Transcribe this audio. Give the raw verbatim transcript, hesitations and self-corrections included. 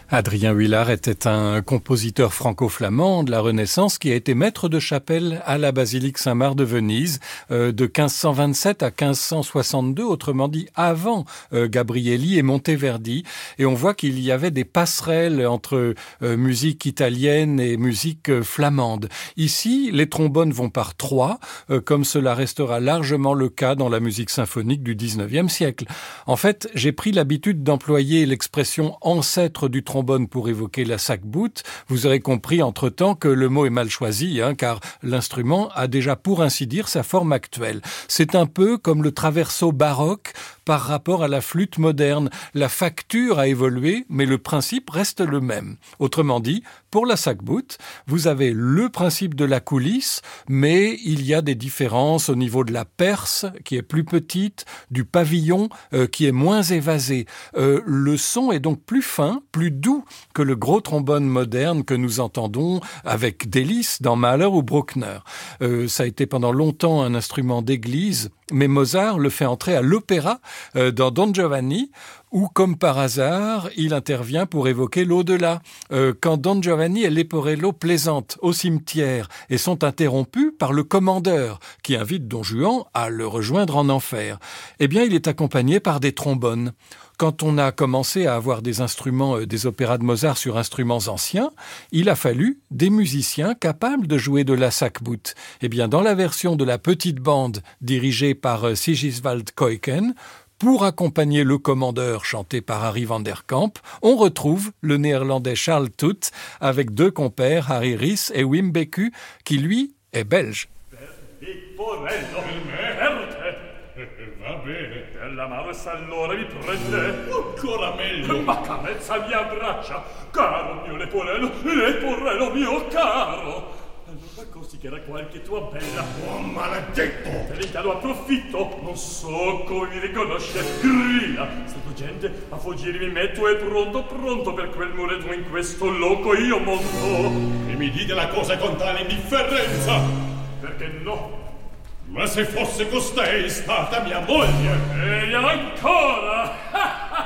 Adrien Huillard était un compositeur franco-flamand de la Renaissance qui a été maître de chapelle à la basilique Saint-Marc de Venise euh, de quinze cent vingt-sept à quinze cent soixante-deux, autrement dit avant euh, Gabrieli et Monteverdi. Et on voit qu'il y avait des passerelles entre euh, musique italienne et musique euh, flamande. Ici, les trombones vont par trois, euh, comme cela restera largement le cas dans la musique symphonique du dix-neuvième siècle. En fait, j'ai pris l'habitude d'employer l'expression ancêtre du trombone pour évoquer la sac-boute. Vous aurez compris entre-temps que le mot est mal choisi, hein, car l'instrument a déjà pour ainsi dire sa forme actuelle. C'est un peu comme le traverso baroque par rapport à la flûte moderne. La facture a évolué, mais le principe reste le même. Autrement dit, pour la sac-boute, vous avez le principe de la coulisse, mais il y a des différences au niveau de la perce, qui est plus petite, du pavillon, euh, qui est moins évasé. Euh, le son est donc plus fin, plus doux que le gros trombone moderne que nous entendons avec délice dans Mahler ou Bruckner. Euh, ça a été pendant longtemps un instrument d'église, mais Mozart le fait entrer à l'opéra euh, dans Don Giovanni, où, comme par hasard, il intervient pour évoquer l'au-delà. Euh, quand Don Giovanni et Leporello plaisantent au cimetière et sont interrompus par le commandeur, qui invite Don Juan à le rejoindre en enfer, eh bien, il est accompagné par des trombones. Quand on a commencé à avoir des instruments, euh, des opéras de Mozart sur instruments anciens, il a fallu des musiciens capables de jouer de la sac-boute. Eh bien, dans la version de la petite bande dirigée par euh, Sigiswald Keuken, pour accompagner le commandeur chanté par Harry van der Kamp, on retrouve le néerlandais Charles Toet avec deux compères, Harry Ries et Wim Beku, qui lui est belge. Va bene, la Mars allora mi prende ancora meglio, ma carezza le mie braccia, caro mio Leporello, Leporello mio caro. Allora considera qualche tua bella, oh maledetto, te ne danno approfitto, non so come mi riconosce, grida, sto gente a fuggire mi metto e pronto, pronto per quel muretto in questo loco io monto. E mi dite la cosa con tale indifferenza, perché no? Ma se fosse costei stata mia moglie, e ancora!